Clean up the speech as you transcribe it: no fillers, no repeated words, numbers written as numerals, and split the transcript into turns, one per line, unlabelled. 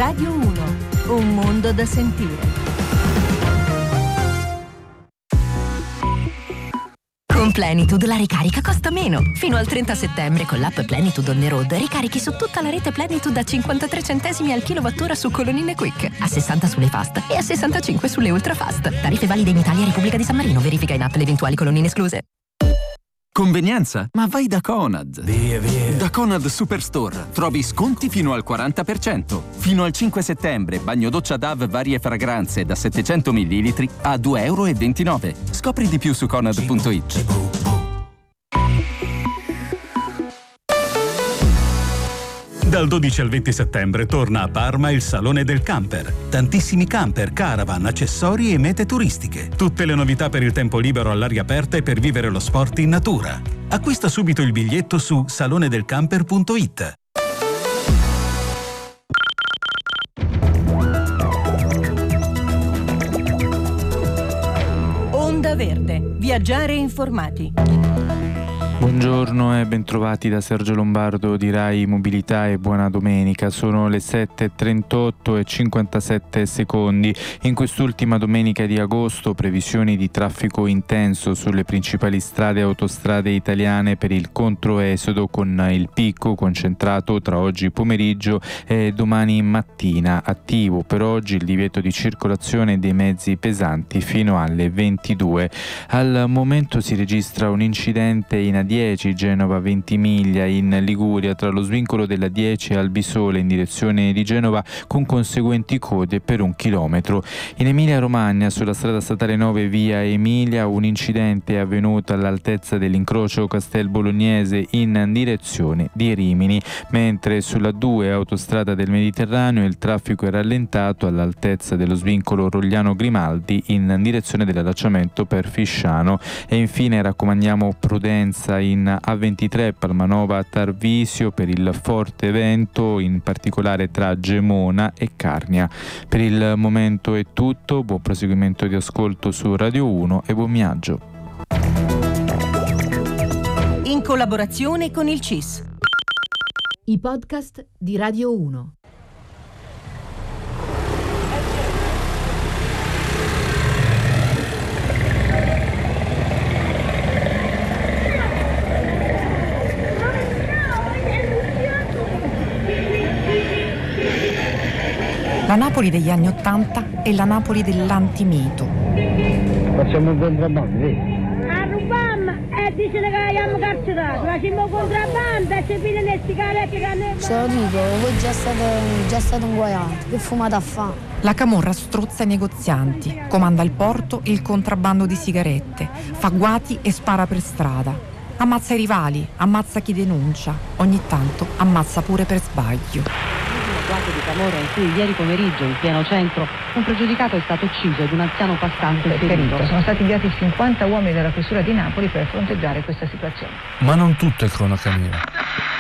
Radio 1, un mondo da sentire. Con Plenitude la ricarica costa meno. Fino al 30 settembre con l'app Plenitude on the road ricarichi su tutta la rete Plenitude a 53 centesimi al kilowattora su colonnine Quick, a 60 sulle fast e a 65 sulle ultra fast. Tariffe valide in Italia e Repubblica di San Marino. Verifica in app le eventuali colonnine escluse.
Convenienza? Ma vai da Conad!
Via.
Da Conad Superstore trovi sconti fino al 40%. Fino al 5 settembre bagno doccia Dove varie fragranze da 700 ml a €2,29. Scopri di più su conad.it.
Dal 12 al 20 settembre torna a Parma il Salone del Camper. Tantissimi camper, caravan, accessori e mete turistiche. Tutte le novità per il tempo libero all'aria aperta e per vivere lo sport in natura. Acquista subito il biglietto su salonedelcamper.it.
Onda Verde. Viaggiare informati.
Buongiorno e bentrovati da Sergio Lombardo di Rai Mobilità e buona domenica. Sono le 7:38 e 57 secondi. In quest'ultima domenica di agosto previsioni di traffico intenso sulle principali strade e autostrade italiane per il controesodo, con il picco concentrato tra oggi pomeriggio e domani mattina. Attivo per oggi il divieto di circolazione dei mezzi pesanti fino alle 22. Al momento si registra un incidente in A10 Genova Ventimiglia in Liguria tra lo svincolo della 10 e Albisole in direzione di Genova, con conseguenti code per 1 chilometro. In Emilia Romagna sulla strada statale 9 via Emilia un incidente è avvenuto all'altezza dell'incrocio Castel Bolognese in direzione di Rimini, mentre sulla 2 autostrada del Mediterraneo il traffico è rallentato all'altezza dello svincolo Rogliano Grimaldi in direzione dell'allacciamento per Fisciano. E infine raccomandiamo prudenza in A23 Palmanova Tarvisio per il forte vento, in particolare tra Gemona e Carnia. Per il momento è tutto, buon proseguimento di ascolto su Radio 1 e buon viaggio.
In collaborazione con il CIS.
I podcast di Radio 1.
La Napoli degli anni '80 è la Napoli dell'antimito.
Facciamo un contrabbando,
a rubam e dice che abbiamo carcerato, facciamo contrabbando e ci pigliano le sigarette che hanno...
Ce lo dico, voi già state inguaiati, che fumate a fare?
La camorra strozza i negozianti, comanda il porto e il contrabbando di sigarette, fa guati e spara per strada. Ammazza i rivali, ammazza chi denuncia, ogni tanto ammazza pure per sbaglio.
Guardia di Camorra in cui ieri pomeriggio in pieno centro un pregiudicato è stato ucciso ed un anziano passante ferito.
Sono stati inviati 50 uomini dalla questura di Napoli per fronteggiare questa situazione.
Ma non tutto è cronaca nera.